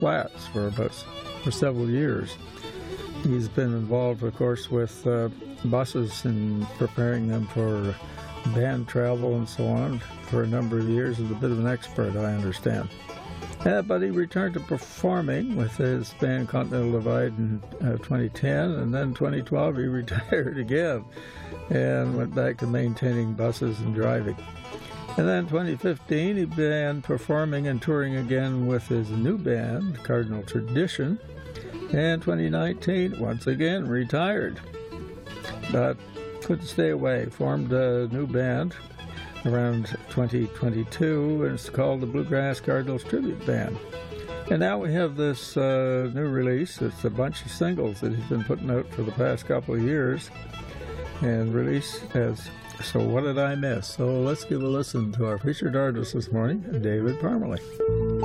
Flats for several years. He's been involved, of course, with buses and preparing them for band travel and so on for a number of years. He's a bit of an expert, I understand. But he returned to performing with his band Continental Divide in 2010, and then 2012 he retired again and went back to maintaining buses and driving. And then 2015 he began performing and touring again with his new band, Cardinal Tradition, and 2019 once again retired. But couldn't stay away, formed a new band around 2022, and it's called the Bluegrass Cardinals Tribute Band. And now we have this new release. It's a bunch of singles that he's been putting out for the past couple of years, and released as So What Did I Miss? So let's give a listen to our featured artist this morning, David Parmalee.